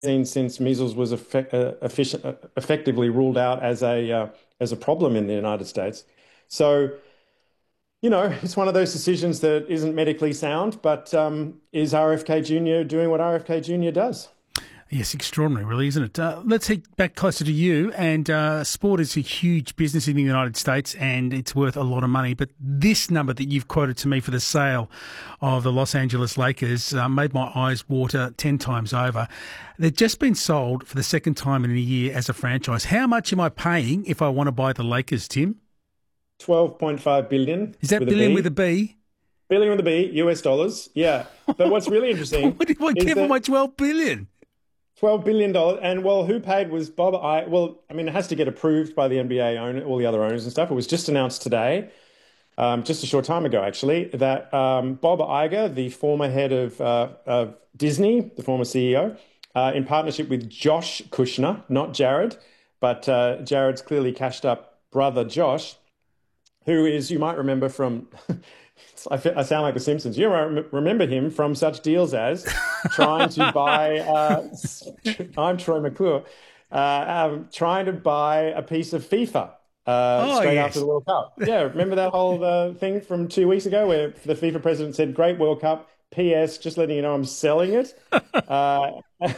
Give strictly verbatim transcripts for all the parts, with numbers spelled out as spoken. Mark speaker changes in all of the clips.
Speaker 1: since measles was effect, uh, efficient, uh, effectively ruled out as a uh, as a problem in the United States. So, you know, it's one of those decisions that isn't medically sound, but um, is R F K Junior doing what R F K Junior does?
Speaker 2: Yes, extraordinary, really, isn't it? Uh, let's head back closer to you. And uh, sport is a huge business in the United States, and it's worth a lot of money. But this number that you've quoted to me for the sale of the Los Angeles Lakers uh, made my eyes water ten times over. They've just been sold for the second time in a year as a franchise. How much am I paying if I want to buy the Lakers, Tim?
Speaker 1: twelve point five billion.
Speaker 2: Is that billion with a B?
Speaker 1: Billion with a B, U S dollars. Yeah. But what's really interesting.
Speaker 2: What do I get for my twelve billion?
Speaker 1: twelve billion dollars. And, well, who paid was Bob I. Well, I mean, it has to get approved by the N B A, owner, all the other owners and stuff. It was just announced today, um, just a short time ago, actually, that um, Bob Iger, the former head of, uh, of Disney, the former C E O, uh, in partnership with Josh Kushner, not Jared, but uh, Jared's clearly cashed up brother Josh, who is, you might remember from... I, feel, I sound like The Simpsons. You remember him from such deals as trying to buy, uh, I'm Troy McClure, uh, um, trying to buy a piece of FIFA uh,
Speaker 2: oh,
Speaker 1: straight
Speaker 2: yes.
Speaker 1: after the World Cup. Yeah, remember that whole uh, thing from two weeks ago where the FIFA president said, great World Cup, P S, just letting you know I'm selling it. uh,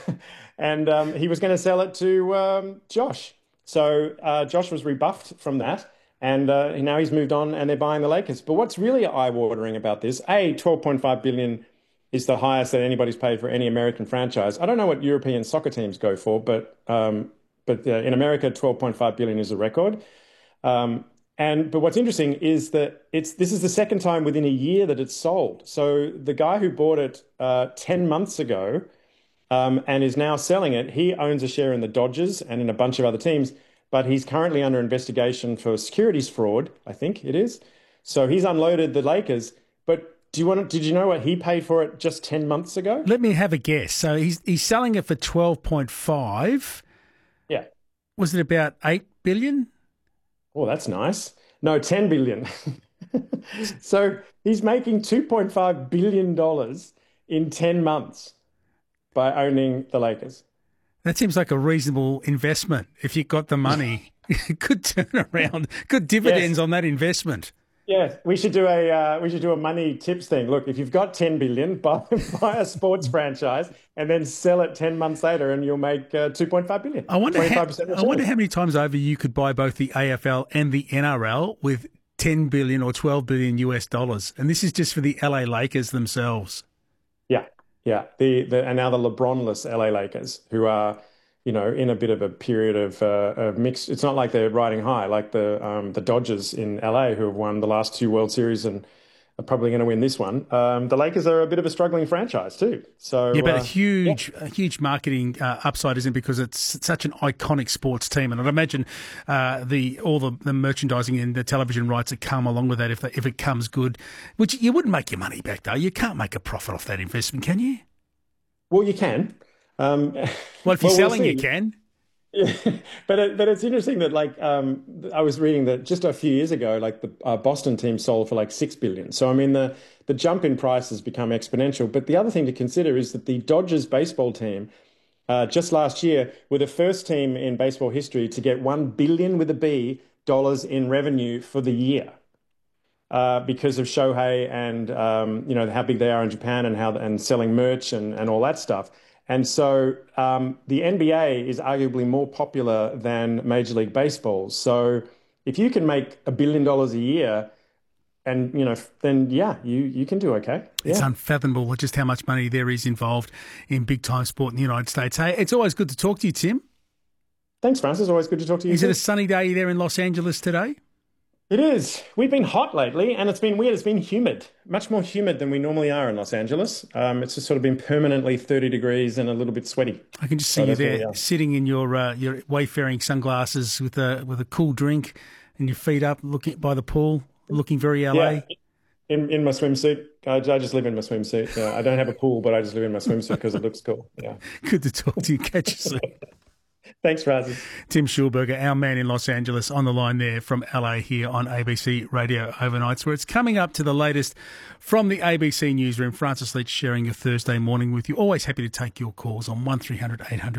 Speaker 1: and um, he was going to sell it to um, Josh. So uh, Josh was rebuffed from that. And uh, now he's moved on and they're buying the Lakers. But what's really eye-watering about this, A, twelve point five billion dollars is the highest that anybody's paid for any American franchise. I don't know what European soccer teams go for, but um, but uh, in America, twelve point five billion dollars is a record. Um, and but what's interesting is that it's this is the second time within a year that it's sold. So the guy who bought it uh, ten months ago um, and is now selling it, he owns a share in the Dodgers and in a bunch of other teams. But he's currently under investigation for securities fraud, I think it is. So he's unloaded the Lakers. But do you want to, did you know what he paid for it just ten months ago?
Speaker 2: Let me have a guess. So he's he's selling it for twelve point five.
Speaker 1: Yeah.
Speaker 2: Was it about eight billion?
Speaker 1: Oh, that's nice. No, ten billion. So he's making two point five billion dollars in ten months by owning the Lakers.
Speaker 2: That seems like a reasonable investment if you've got the money. Good turnaround, good dividends yes. on that investment.
Speaker 1: Yes, we should do a uh, we should do a money tips thing. Look, if you've got ten billion, buy, buy a sports franchise and then sell it ten months later, and you'll make uh, two point five billion.
Speaker 2: I wonder how, I wonder how many times over you could buy both the A F L and the N R L with ten billion or twelve billion U S dollars, and this is just for the L A Lakers themselves.
Speaker 1: Yeah. Yeah, the, the and now the LeBron-less L A Lakers, who are, you know, in a bit of a period of, uh, of mixed. It's not like they're riding high, like the um, the Dodgers in L A, who have won the last two World Series and are probably going to win this one. Um, the Lakers are a bit of a struggling franchise too. So
Speaker 2: yeah, but
Speaker 1: uh,
Speaker 2: a huge,
Speaker 1: yeah.
Speaker 2: a huge marketing uh, upside, isn't it? Because it's such an iconic sports team, and I'd imagine uh, the all the, the merchandising and the television rights that come along with that, if they, if it comes good, which you wouldn't make your money back though. You can't make a profit off that investment, can you?
Speaker 1: Well, you can. Um,
Speaker 2: well, if you're
Speaker 1: well,
Speaker 2: selling,
Speaker 1: we'll
Speaker 2: you can.
Speaker 1: Yeah, but it, but it's interesting that like um, I was reading that just a few years ago, like the uh, Boston team sold for like six billion. So I mean the the jump in price has become exponential. But the other thing to consider is that the Dodgers baseball team uh, just last year were the first team in baseball history to get one billion with a B dollars in revenue for the year. Uh, because of Shohei and um, you know how big they are in Japan and how and selling merch and, and all that stuff. And so um, the N B A is arguably more popular than Major League Baseball. So if you can make a billion dollars a year, and you know, then yeah, you you can do okay. Yeah.
Speaker 2: It's unfathomable just how much money there is involved in big time sport in the United States. Hey, it's always good to talk to you, Tim.
Speaker 1: Thanks, Francis. Always good to talk to you.
Speaker 2: Is
Speaker 1: too.
Speaker 2: it a sunny day there in Los Angeles today?
Speaker 1: It is. We've been hot lately, and it's been weird. It's been humid, much more humid than we normally are in Los Angeles. Um, it's just sort of been permanently thirty degrees and a little bit sweaty.
Speaker 2: I can just see
Speaker 1: so
Speaker 2: you there, sitting in your uh, your wayfaring sunglasses with a with a cool drink, and your feet up, looking by the pool, looking very L A.
Speaker 1: Yeah, in in my swimsuit. I, I just live in my swimsuit. Yeah, I don't have a pool, but I just live in my swimsuit because it looks cool. Yeah.
Speaker 2: Good to talk to you. Catch you soon.
Speaker 1: Thanks, Francis.
Speaker 2: Tim Schulberger, our man in Los Angeles, on the line there from L A here on A B C Radio Overnights, where it's coming up to the latest from the A B C newsroom. Francis Leach sharing your Thursday morning with you. Always happy to take your calls on one three hundred eight hundred.